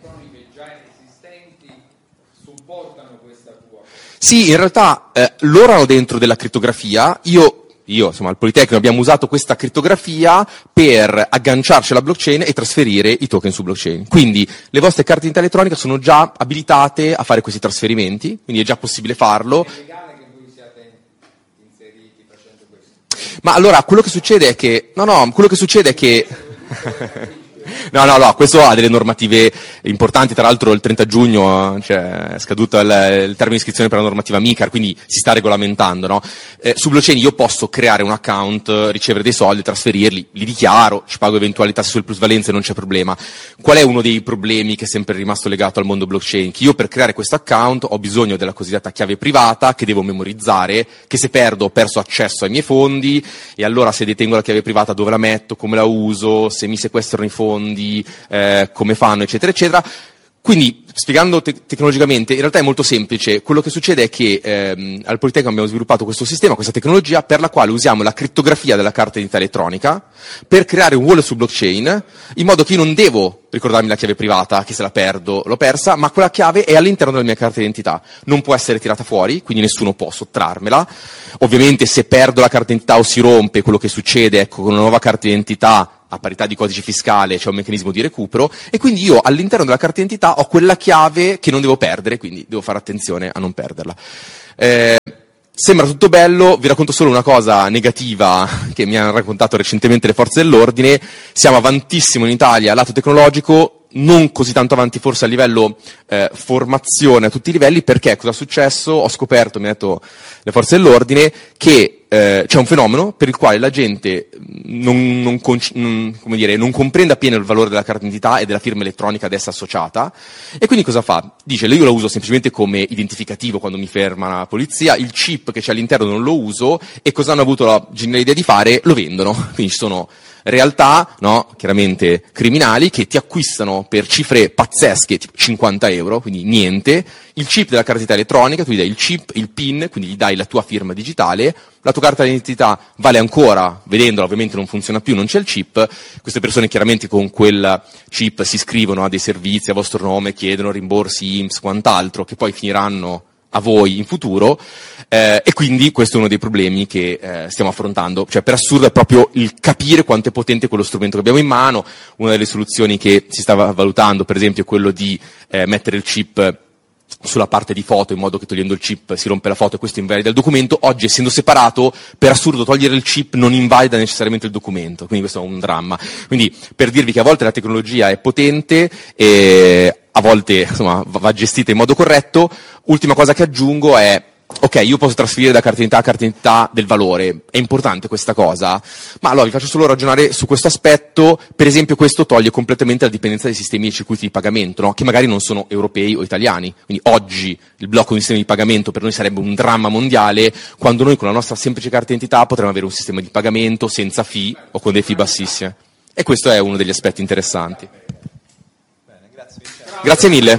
Sì, in realtà loro hanno dentro della crittografia, io insomma al Politecnico abbiamo usato questa crittografia per agganciarci alla blockchain e trasferire i token su blockchain. Quindi le vostre carte d'identità elettronica sono già abilitate a fare questi trasferimenti, quindi è già possibile farlo. È legale che voi siate inseriti facendo questo? Ma allora quello che succede è che No, questo ha delle normative importanti, tra l'altro il 30 giugno è scaduto il termine di iscrizione per la normativa MiCAR, quindi si sta regolamentando, no? Su blockchain io posso creare un account, ricevere dei soldi, trasferirli, li dichiaro, ci pago eventuali tasse sulle plusvalenze, non c'è problema. Qual è uno dei problemi che è sempre rimasto legato al mondo blockchain? Che io per creare questo account ho bisogno della cosiddetta chiave privata che devo memorizzare, che se perdo ho perso accesso ai miei fondi, e allora se detengo la chiave privata dove la metto, come la uso, se mi sequestrano i fondi, come fanno, eccetera, eccetera. Quindi, spiegando tecnologicamente, in realtà è molto semplice. Quello che succede è che al Politecnico abbiamo sviluppato questo sistema, questa tecnologia, per la quale usiamo la crittografia della carta d'identità elettronica per creare un wallet su blockchain, in modo che io non devo ricordarmi la chiave privata, che se la perdo l'ho persa, ma quella chiave è all'interno della mia carta d'identità. Non può essere tirata fuori, quindi nessuno può sottrarmela. Ovviamente se perdo la carta d'identità o si rompe, quello che succede, ecco, con una nuova carta d'identità, a parità di codice fiscale c'è un meccanismo di recupero, e quindi io all'interno della carta d'identità ho quella chiave che non devo perdere, quindi devo fare attenzione a non perderla. Sembra tutto bello, vi racconto solo una cosa negativa che mi hanno raccontato recentemente le forze dell'ordine. Siamo avantissimo in Italia lato tecnologico, non così tanto avanti forse a livello formazione a tutti i livelli. Perché cosa è successo? Ho scoperto, mi ha detto le forze dell'ordine, che c'è un fenomeno per il quale la gente non comprende appieno il valore della carta d'identità e della firma elettronica ad essa associata, e quindi cosa fa? Dice: io la uso semplicemente come identificativo quando mi ferma la polizia, il chip che c'è all'interno non lo uso, e cosa hanno avuto la geniale idea di fare? Lo vendono. Quindi ci sono realtà, no, chiaramente criminali, che ti acquistano per cifre pazzesche, tipo 50 euro, quindi niente, il chip della carta d'identità elettronica. Tu gli dai il chip, il PIN, quindi gli dai la tua firma digitale, la tua carta d'identità vale ancora, vedendola ovviamente non funziona più, non c'è il chip. Queste persone chiaramente con quel chip si iscrivono a dei servizi a vostro nome, chiedono rimborsi INPS, quant'altro, che poi finiranno a voi in futuro, e quindi questo è uno dei problemi che stiamo affrontando. Cioè, per assurdo, è proprio il capire quanto è potente quello strumento che abbiamo in mano. Una delle soluzioni che si stava valutando, per esempio, è quello di mettere il chip sulla parte di foto, in modo che togliendo il chip si rompe la foto e questo invalida il documento. Oggi, essendo separato, per assurdo togliere il chip non invalida necessariamente il documento, quindi questo è un dramma. Quindi, per dirvi che a volte la tecnologia è potente e a volte, insomma, va gestita in modo corretto. Ultima cosa che aggiungo è: ok, io posso trasferire da carta d'identità a carta d'identità del valore, è importante questa cosa, ma allora vi faccio solo ragionare su questo aspetto. Per esempio, questo toglie completamente la dipendenza dai sistemi e circuiti di pagamento, no? Che magari non sono europei o italiani. Quindi oggi il blocco di un sistema di pagamento per noi sarebbe un dramma mondiale, quando noi con la nostra semplice carta d'identità potremmo avere un sistema di pagamento senza fee o con dei fee bassissime. E questo è uno degli aspetti interessanti. Bene, grazie. Grazie mille.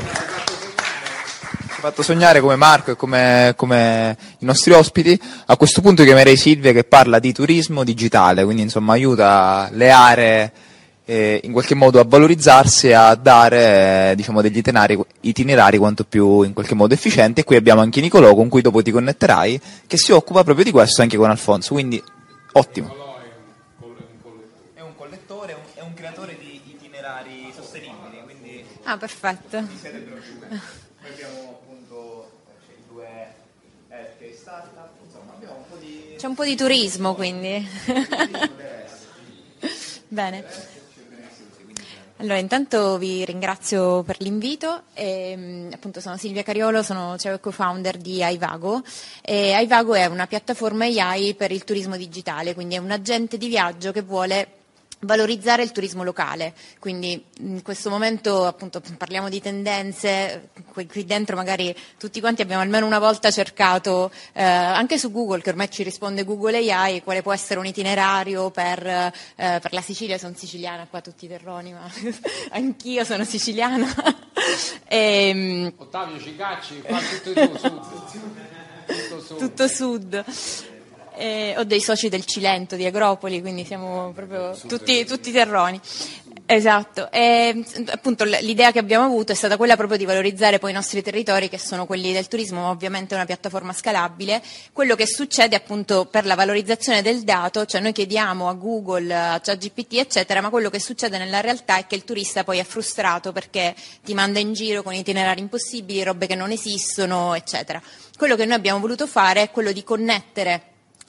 Fatto sognare come Marco e come i nostri ospiti. A questo punto chiamerei Silvia, che parla di turismo digitale, quindi insomma aiuta le aree in qualche modo a valorizzarsi e a dare diciamo degli itinerari quanto più in qualche modo efficienti. E qui abbiamo anche Nicolò, con cui dopo ti connetterai, che si occupa proprio di questo anche con Alfonso, quindi ottimo. È un collettore, è un creatore di itinerari sostenibili, quindi perfetto. abbiamo appunto i due startup, insomma abbiamo un po' di... C'è un po' di turismo, quindi. Bene. Allora, intanto vi ringrazio per l'invito. Appunto, sono Silvia Cariolo, sono CEO e co-founder di Aivago. Aivago è una piattaforma AI per il turismo digitale, quindi è un agente di viaggio che vuole valorizzare il turismo locale. Quindi in questo momento appunto parliamo di tendenze, qui dentro magari tutti quanti abbiamo almeno una volta cercato anche su Google, che ormai ci risponde Google AI, quale può essere un itinerario per la Sicilia. Sono siciliana, qua tutti terroni, ma anch'io sono siciliana. Ottavio Cicacci, qua tutto sud. Tutto sud. Ho dei soci del Cilento di Agropoli, quindi siamo proprio tutti terroni. Esatto. Appunto l'idea che abbiamo avuto è stata quella proprio di valorizzare poi i nostri territori, che sono quelli del turismo, ma ovviamente è una piattaforma scalabile. Quello che succede appunto per la valorizzazione del dato, cioè noi chiediamo a Google, a ChatGPT eccetera, ma quello che succede nella realtà è che il turista poi è frustrato perché ti manda in giro con itinerari impossibili, robe che non esistono eccetera. Quello che noi abbiamo voluto fare è quello di connettere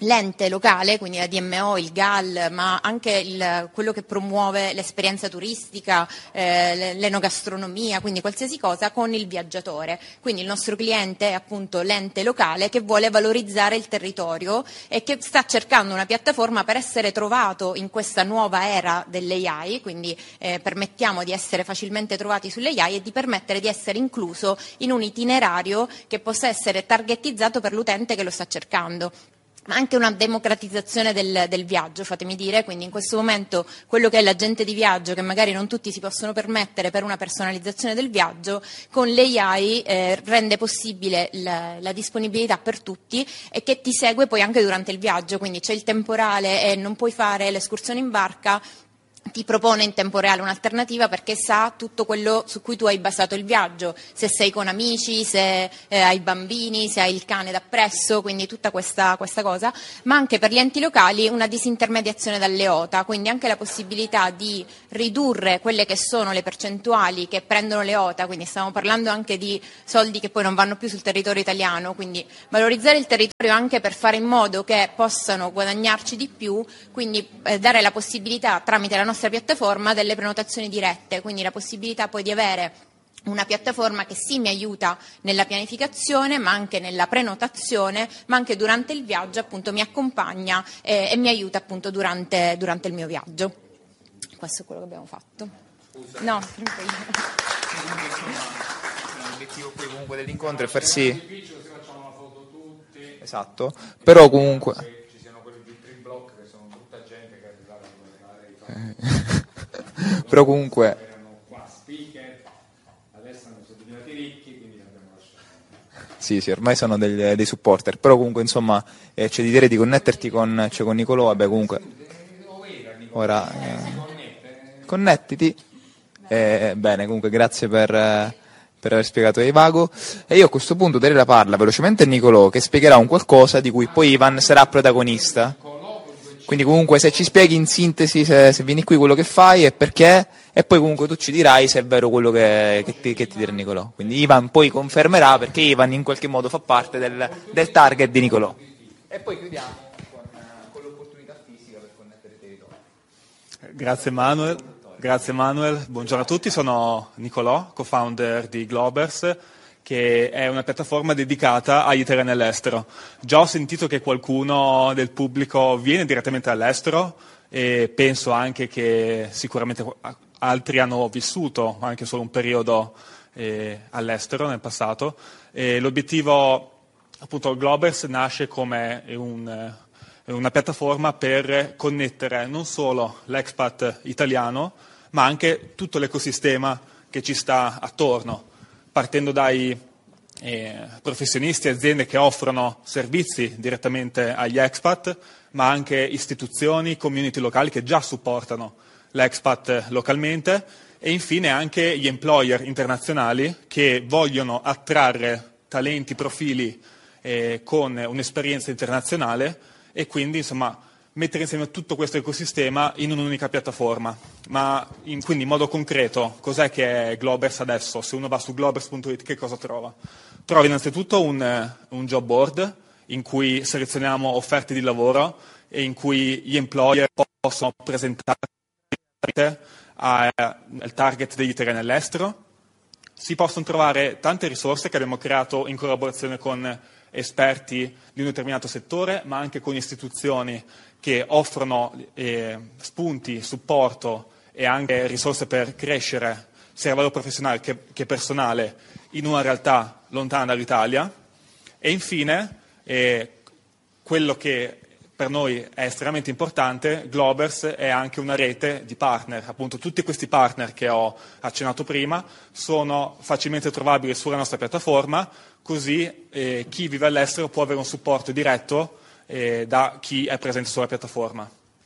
l'ente locale, quindi la DMO, il GAL, ma anche quello che promuove l'esperienza turistica, l'enogastronomia, quindi qualsiasi cosa, con il viaggiatore. Quindi il nostro cliente è appunto l'ente locale che vuole valorizzare il territorio e che sta cercando una piattaforma per essere trovato in questa nuova era dell'AI, quindi permettiamo di essere facilmente trovati sull'AI e di permettere di essere incluso in un itinerario che possa essere targetizzato per l'utente che lo sta cercando. Ma anche una democratizzazione del viaggio, fatemi dire, quindi in questo momento quello che è l'agente di viaggio, che magari non tutti si possono permettere per una personalizzazione del viaggio, con l'AI rende possibile la disponibilità per tutti e che ti segue poi anche durante il viaggio, quindi c'è il temporale e non puoi fare l'escursione in barca, ti propone in tempo reale un'alternativa perché sa tutto quello su cui tu hai basato il viaggio, se sei con amici, se hai bambini, se hai il cane d'appresso, quindi tutta questa cosa, ma anche per gli enti locali una disintermediazione dalle OTA, quindi anche la possibilità di ridurre quelle che sono le percentuali che prendono le OTA, quindi stiamo parlando anche di soldi che poi non vanno più sul territorio italiano, quindi valorizzare il territorio anche per fare in modo che possano guadagnarci di più, quindi dare la possibilità tramite la nostra piattaforma delle prenotazioni dirette, quindi la possibilità poi di avere una piattaforma che sì mi aiuta nella pianificazione ma anche nella prenotazione, ma anche durante il viaggio appunto mi accompagna e mi aiuta appunto durante il mio viaggio. Questo è quello che abbiamo fatto. No, tranquillo. L'obiettivo poi comunque dell'incontro è far sì. Esatto, però comunque però comunque sì, ormai sono dei supporter, però comunque insomma c'è di dire di connetterti con Nicolò, vabbè comunque ora connettiti, bene, comunque grazie per aver spiegato Aivago, e io a questo punto darei la parola velocemente a Nicolò che spiegherà un qualcosa di cui poi Ivan sarà protagonista. Quindi comunque se ci spieghi in sintesi se vieni qui quello che fai e perché, e poi comunque tu ci dirai se è vero quello che ti dirà Nicolò. Quindi Ivan poi confermerà perché Ivan in qualche modo fa parte del target di Nicolò. E poi chiudiamo con l'opportunità fisica per connettere i territori. Grazie Manuel, buongiorno a tutti, sono Nicolò, co-founder di Globers, che è una piattaforma dedicata agli italiani all'estero. Già ho sentito che qualcuno del pubblico viene direttamente all'estero e penso anche che sicuramente altri hanno vissuto anche solo un periodo all'estero nel passato. L'obiettivo, appunto, Globers nasce come una piattaforma per connettere non solo l'expat italiano, ma anche tutto l'ecosistema che ci sta attorno, partendo dai professionisti e aziende che offrono servizi direttamente agli expat, ma anche istituzioni, community locali che già supportano l'expat localmente, e infine anche gli employer internazionali che vogliono attrarre talenti, profili con un'esperienza internazionale e quindi insomma mettere insieme tutto questo ecosistema in un'unica piattaforma. Ma quindi in modo concreto, cos'è che è Globers adesso? Se uno va su globers.it che cosa trova? Trova innanzitutto un job board in cui selezioniamo offerte di lavoro e in cui gli employer possono presentare al target degli italiani all'estero. Si possono trovare tante risorse che abbiamo creato in collaborazione con esperti di un determinato settore, ma anche con istituzioni che offrono spunti, supporto e anche risorse per crescere sia a livello professionale che personale in una realtà lontana dall'Italia. E infine, quello che per noi è estremamente importante, Globers è anche una rete di partner. Appunto, tutti questi partner che ho accennato prima sono facilmente trovabili sulla nostra piattaforma, così chi vive all'estero può avere un supporto diretto da chi è presente sulla piattaforma.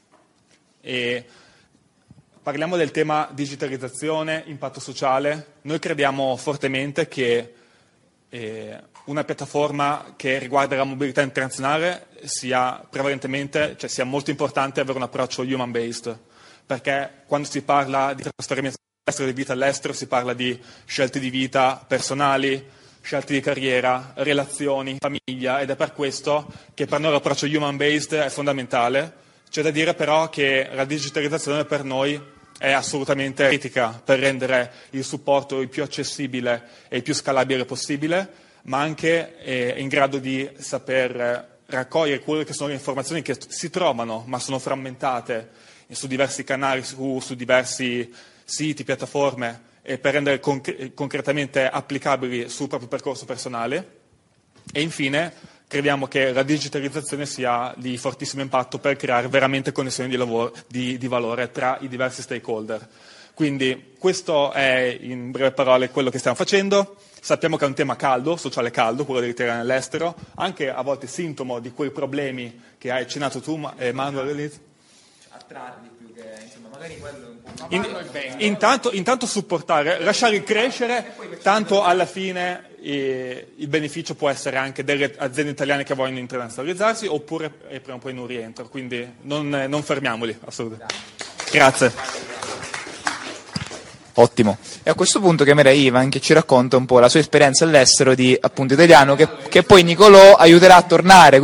Parliamo del tema digitalizzazione, impatto sociale. Noi crediamo fortemente che una piattaforma che riguarda la mobilità internazionale sia prevalentemente, cioè sia molto importante avere un approccio human-based, perché quando si parla di trasferimento di vita all'estero si parla di scelte di vita personali, scelte di carriera, relazioni, famiglia, ed è per questo che per noi l'approccio human-based è fondamentale. C'è da dire però che la digitalizzazione per noi è assolutamente critica per rendere il supporto il più accessibile e il più scalabile possibile, ma anche in grado di saper raccogliere quelle che sono le informazioni che si trovano ma sono frammentate su diversi canali, su diversi siti, piattaforme, e per rendere concretamente applicabili sul proprio percorso personale. E infine crediamo che la digitalizzazione sia di fortissimo impatto per creare veramente connessioni di valore tra i diversi stakeholder. Quindi questo è in breve parole quello che stiamo facendo. Sappiamo che è un tema caldo, sociale caldo, quello dell'italiano all'estero, anche a volte sintomo di quei problemi che hai accennato tu, Manuel. Attrarli più che, insomma, magari quello è un po'... Intanto supportare, lasciare crescere, tanto alla fine il beneficio può essere anche delle aziende italiane che vogliono internazionalizzarsi, oppure prima o poi in un rientro, quindi non fermiamoli, assolutamente. Grazie. Ottimo. E a questo punto chiamerei Ivan che ci racconta un po' la sua esperienza all'estero di appunto italiano che poi Nicolò aiuterà a tornare.